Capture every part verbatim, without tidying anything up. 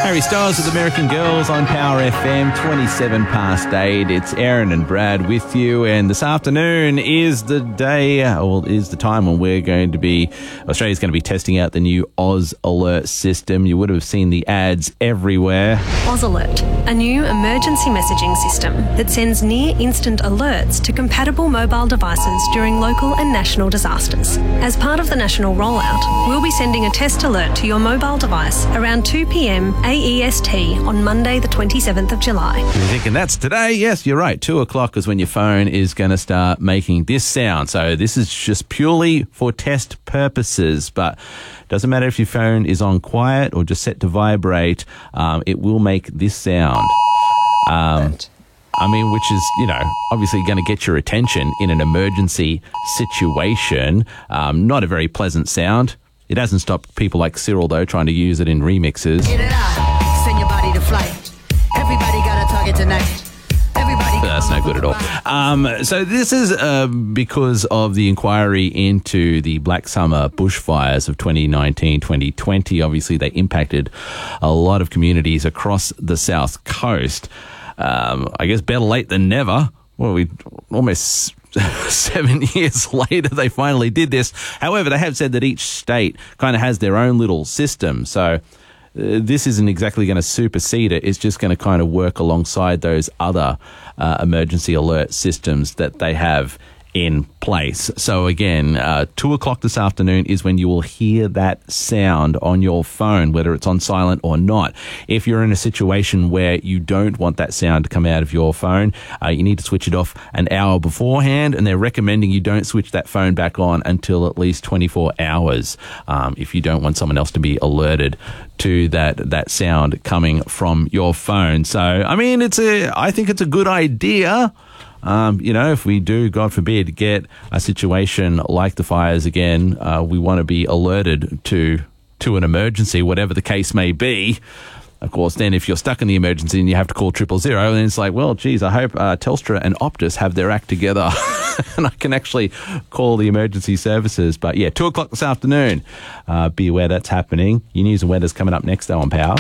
Harry Styles with American Girls on Power F M, twenty-seven past eight. It's Aaron and Brad with you, and this afternoon is the day, or is the time when we're going to be, Australia's going to be testing out the new Oz Alert system. You would have seen the ads everywhere. Oz Alert, a new emergency messaging system that sends near-instant alerts to compatible mobile devices during local and national disasters. As part of the national rollout, we'll be sending a test alert to your mobile device around two p.m. A E S T on Monday the twenty-seventh of July. You're thinking that's today? Yes, you're right. Two o'clock is when your phone is going to start making this sound. So this is just purely for test purposes, but doesn't matter if your phone is on quiet or just set to vibrate, um, it will make this sound. Um, I mean, which is, you know, obviously going to get your attention in an emergency situation. Um, not a very pleasant sound. It hasn't stopped people like Cyril, though, trying to use it in remixes. Get it out. Send your body to flight. Everybody got a target tonight. Everybody. That's no good at all. Um, so this is uh, because of the inquiry into the Black Summer bushfires of twenty nineteen twenty twenty. Obviously, they impacted a lot of communities across the South Coast. Um, I guess better late than never. Well, we almost seven years later, they finally did this. However, they have said that each state kind of has their own little system. So uh, this isn't exactly going to supersede it. It's just going to kind of work alongside those other uh, emergency alert systems that they have in place. So again, uh, two o'clock this afternoon is when you will hear that sound on your phone, whether it's on silent or not. If you're in a situation where you don't want that sound to come out of your phone, uh, you need to switch it off an hour beforehand, and they're recommending you don't switch that phone back on until at least twenty-four hours um, if you don't want someone else to be alerted to that that sound coming from your phone. So, I mean, it's a I think it's a good idea. Um, you know, if we do, God forbid, get a situation like the fires again, uh, we want to be alerted to to an emergency, whatever the case may be. Of course, then if you're stuck in the emergency and you have to call triple zero, then it's like, well, geez, I hope uh, Telstra and Optus have their act together and I can actually call the emergency services. But yeah, two o'clock this afternoon. Uh, be aware that's happening. Your news and weather's coming up next, though, on Power.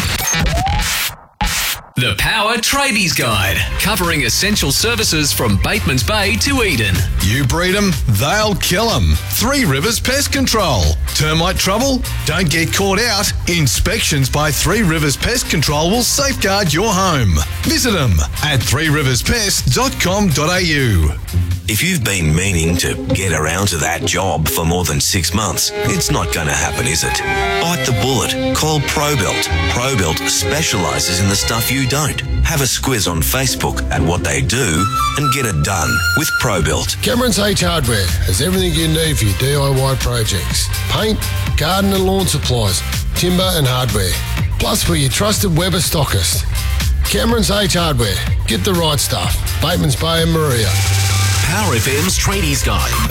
The Power Tradies Guide, covering essential services from Batemans Bay to Eden. You breed them, they'll kill them. Three Rivers Pest Control. Termite trouble? Don't get caught out. Inspections by Three Rivers Pest Control will safeguard your home. Visit them at three rivers pest dot com dot a u. If you've been meaning to get around to that job for more than six months, it's not going to happen, is it? Bite the bullet. Call ProBuilt. ProBuilt specialises in the stuff you don't. Have a squiz on Facebook at what they do and get it done with ProBuilt. Cameron's H Hardware has everything you need for your D I Y projects. Paint, garden and lawn supplies, timber and hardware. Plus, we're your trusted Weber stockist. Cameron's H Hardware. Get the right stuff. Batemans Bay and Maria. Power F M's Tradies Guide,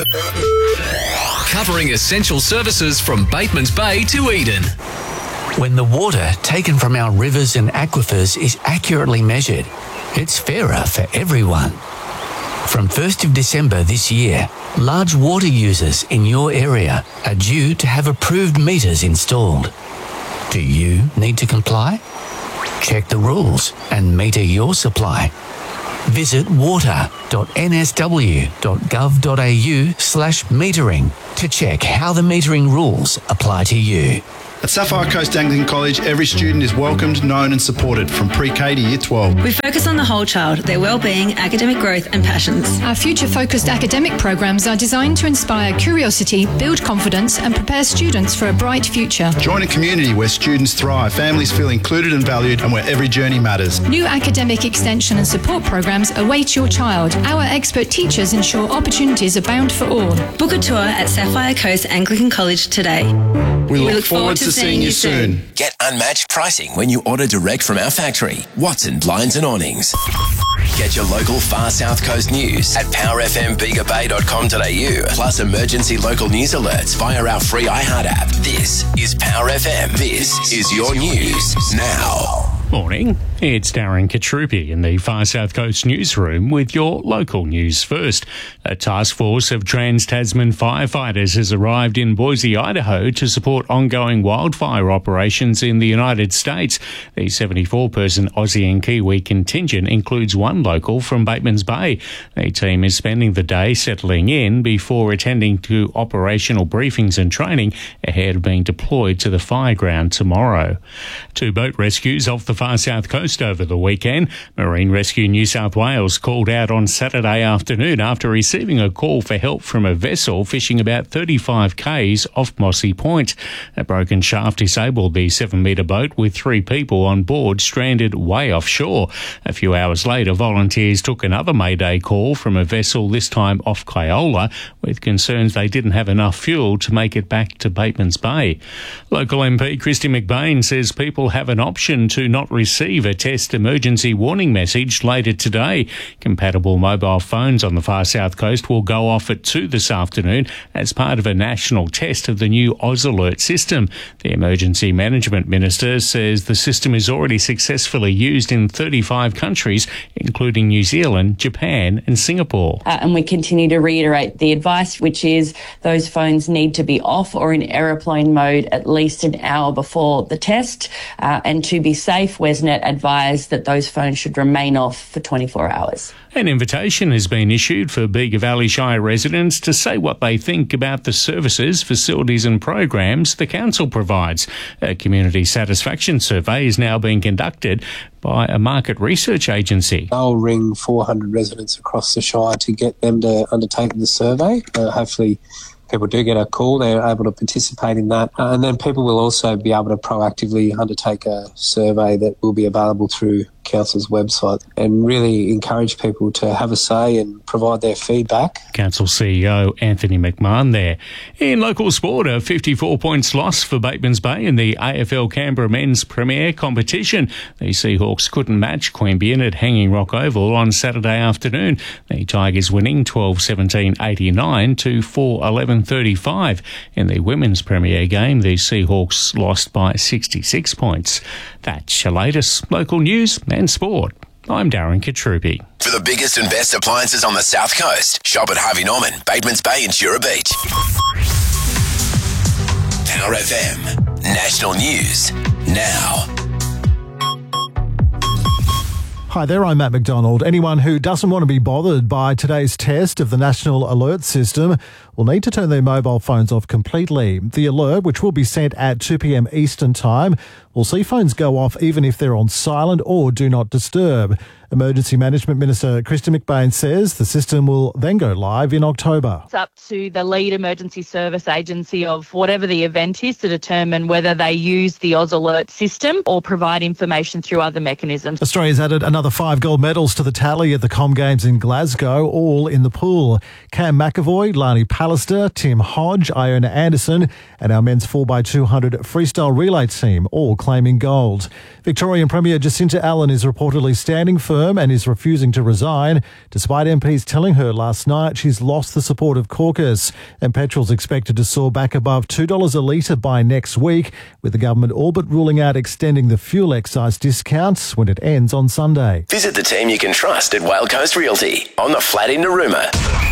covering essential services from Batemans Bay to Eden. When the water taken from our rivers and aquifers is accurately measured, it's fairer for everyone. From first of December this year, large water users in your area are due to have approved meters installed. Do you need to comply? Check the rules and meter your supply. Visit water dot n s w dot gov dot a u slash metering to check how the metering rules apply to you. At Sapphire Coast Anglican College, every student is welcomed, known and supported from pre-K to year twelve. We focus on the whole child, their well-being, academic growth and passions. Our future-focused academic programs are designed to inspire curiosity, build confidence and prepare students for a bright future. Join a community where students thrive, families feel included and valued, and where every journey matters. New academic extension and support programs await your child. Our expert teachers ensure opportunities abound for all. Book a tour at Sapphire Coast Anglican College today. We look, we look forward, forward to seeing you soon. Get unmatched pricing when you order direct from our factory, Watson Blinds and Awnings. Get your local far South Coast news at power f m bega bay dot com dot a u, plus emergency local news alerts via our free iHeart app. This is Power F M. This is your news now. Morning, it's Darren Katrupi in the Far South Coast newsroom with your local news first. A task force of Trans-Tasman firefighters has arrived in Boise, Idaho to support ongoing wildfire operations in the United States. The seventy-four person Aussie and Kiwi contingent includes one local from Batemans Bay. The team is spending the day settling in before attending to operational briefings and training ahead of being deployed to the fireground tomorrow. Two boat rescues off the Far South Coast over the weekend. Marine Rescue New South Wales called out on Saturday afternoon after receiving a call for help from a vessel fishing about thirty-five kays off Mossy Point. A broken shaft disabled the seven metre boat with three people on board stranded way offshore. A few hours later, volunteers took another Mayday call from a vessel, this time off Kyola, with concerns they didn't have enough fuel to make it back to Batemans Bay. Local M P Christy McBain says people have an option to not receive a test emergency warning message later today. Compatible mobile phones on the Far South Coast will go off at two this afternoon as part of a national test of the new Oz Alert system. The Emergency Management Minister says the system is already successfully used in thirty-five countries, including New Zealand, Japan and Singapore. Uh, and we continue to reiterate the advice, which is those phones need to be off or in aeroplane mode at least an hour before the test. Uh, and to be safe, WesNet advised that those phones should remain off for twenty-four hours. An invitation has been issued for Bega Valley Shire residents to say what they think about the services, facilities and programs the council provides. A community satisfaction survey is now being conducted by a market research agency. I'll ring four hundred residents across the Shire to get them to undertake the survey. Uh, hopefully people do get a call, they're able to participate in that. Uh, and then people will also be able to proactively undertake a survey that will be available through Council's website and really encourage people to have a say and provide their feedback. Council C E O Anthony McMahon there. In local sport, a fifty-four points loss for Batemans Bay in the A F L Canberra Men's Premier competition. The Seahawks couldn't match Queanbeyan at Hanging Rock Oval on Saturday afternoon. The Tigers winning twelve seventeen eighty-nine to four eleven thirty-five. In the Women's Premier game, the Seahawks lost by sixty-six points. That's your latest local news and sport. I'm Darren Katrupi. For the biggest and best appliances on the South Coast, shop at Harvey Norman, Batemans Bay and Tura Beach. Power F M, national news, now. Hi there, I'm Matt McDonald. Anyone who doesn't want to be bothered by today's test of the National Alert System will need to turn their mobile phones off completely. The alert, which will be sent at two p.m. Eastern Time, will see phones go off even if they're on silent or do not disturb. Emergency Management Minister Christy McBain says the system will then go live in October. It's up to the lead emergency service agency of whatever the event is to determine whether they use the Oz Alert system or provide information through other mechanisms. Australia's added another five gold medals to the tally at the Com Games in Glasgow, all in the pool. Cam McAvoy, Lani Pallister, Tim Hodge, Iona Anderson and our men's four by two hundred freestyle relay team all claiming gold. Victorian Premier Jacinta Allen is reportedly standing firm and is refusing to resign, despite M Ps telling her last night she's lost the support of caucus. And petrol's expected to soar back above two dollars a litre by next week, with the government all but ruling out extending the fuel excise discounts when it ends on Sunday. Visit the team you can trust at Whale Coast Realty on the flat in Narooma.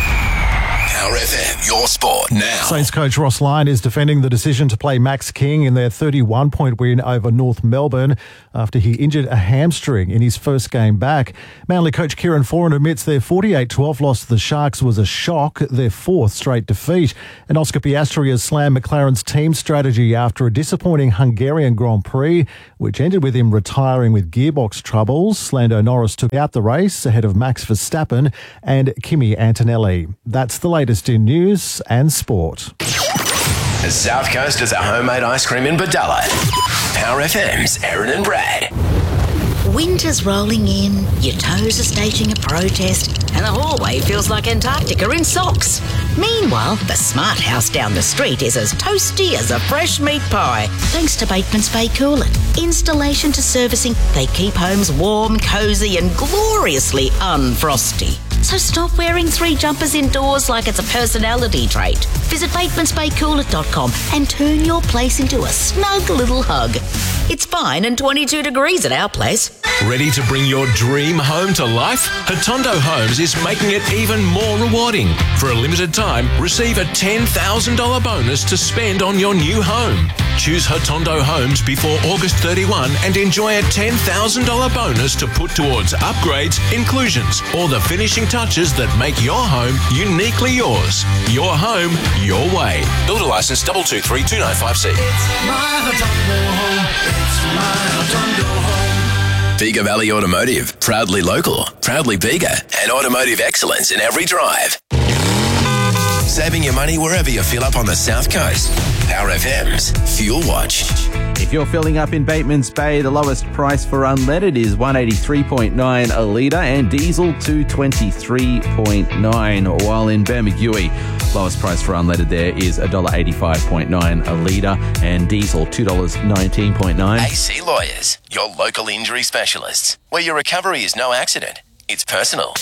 Power F M, your sport now. Saints coach Ross Lyon is defending the decision to play Max King in their thirty-one point win over North Melbourne after he injured a hamstring in his first game back. Manly coach Kieran Foran admits their forty-eight twelve loss to the Sharks was a shock, their fourth straight defeat. And Oscar Piastri has slammed McLaren's team strategy after a disappointing Hungarian Grand Prix, which ended with him retiring with gearbox troubles. Lando Norris took out the race ahead of Max Verstappen and Kimi Antonelli. That's the latest in news and sport. The South Coast is a homemade ice cream in Badalla. Power F M's Erin and Brad. Winter's rolling in, your toes are staging a protest, and the hallway feels like Antarctica in socks. Meanwhile, the smart house down the street is as toasty as a fresh meat pie, thanks to Batemans Bay Cooling. Installation to servicing, they keep homes warm, cosy and gloriously unfrosty. So stop wearing three jumpers indoors like it's a personality trait. Visit batemans bay cool it dot com and turn your place into a snug little hug. It's fine and twenty-two degrees at our place. Ready to bring your dream home to life? Hotondo Homes is making it even more rewarding. For a limited time, receive a ten thousand dollars bonus to spend on your new home. Choose Hotondo Homes before August thirty-first and enjoy a ten thousand dollars bonus to put towards upgrades, inclusions, or the finishing touches that make your home uniquely yours. Your home, your way. Builder license two two three two nine five C. It's my Hotondo home. It's my Hotondo home. Bega Valley Automotive, proudly local, proudly Bega, and automotive excellence in every drive. Saving your money wherever you fill up on the South Coast. Power F M's Fuel Watch. If you're filling up in Batemans Bay, the lowest price for unleaded is one eighty-three point nine a litre and diesel two twenty-three point nine, while in Bermagui, lowest price for unleaded there is one dollar eighty-five point nine a litre and diesel two dollars nineteen point nine. A C Lawyers, your local injury specialists, where your recovery is no accident, it's personal.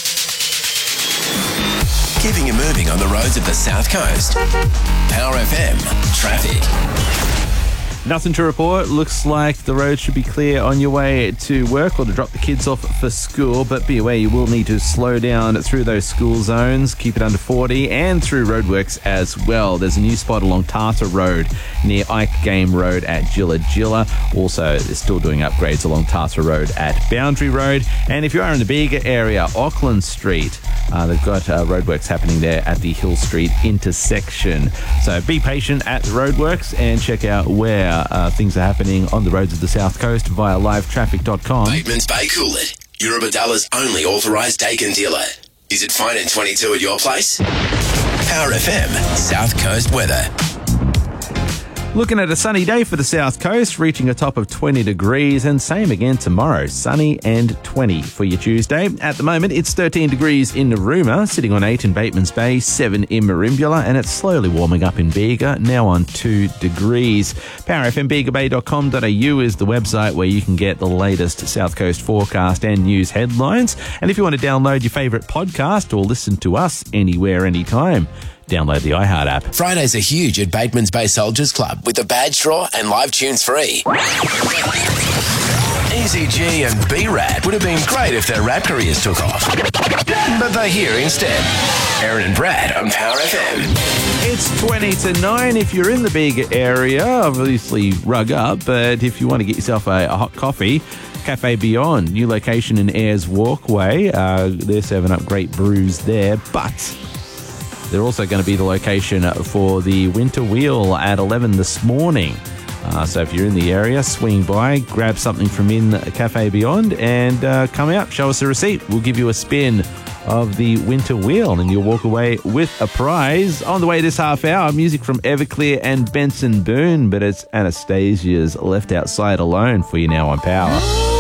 Keeping you moving on the roads of the South Coast. Power F M Traffic. Nothing to report. Looks like the road should be clear on your way to work or to drop the kids off for school, but be aware you will need to slow down through those school zones, keep it under forty, and through roadworks as well. There's a new spot along Tartar Road near Ike Game Road at Gilla Gilla. Also, they're still doing upgrades along Tartar Road at Boundary Road. And if you are in the Bega area, Auckland Street, uh, they've got uh, roadworks happening there at the Hill Street intersection. So be patient at the roadworks and check out where Uh, things are happening on the roads of the South Coast via live traffic dot com. Batemans Bay Cool It, Eurobadalla's only authorised Dakin dealer. Is it fine and twenty-two at your place? Power F M South Coast weather. Looking at a sunny day for the South Coast, reaching a top of twenty degrees, and same again tomorrow, sunny and twenty for your Tuesday. At the moment, it's thirteen degrees in Narooma, sitting on eight in Batemans Bay, seven in Merimbula, and it's slowly warming up in Bega, now on two degrees. power f m bega bay dot com dot a u is the website where you can get the latest South Coast forecast and news headlines. And if you want to download your favourite podcast or listen to us anywhere, anytime, download the iHeart app. Fridays are huge at Batemans Bay Soldiers Club with the badge draw and live tunes free. Easy G and B-Rad would have been great if their rap careers took off, but they're here instead. Aaron and Brad on Power F M. It's twenty to nine if you're in the Bega area. Obviously rug up, but if you want to get yourself a, a hot coffee, Cafe Beyond, new location in Ayers Walkway. Uh, they're serving up great brews there, but they're also going to be the location for the Winter Wheel at eleven this morning. Uh, so if you're in the area, swing by, grab something from in Cafe Beyond and uh, come out, show us a receipt. We'll give you a spin of the Winter Wheel and you'll walk away with a prize. On the way this half hour, music from Everclear and Benson Boone, but it's Anastasia's Left Outside Alone for you now on Power.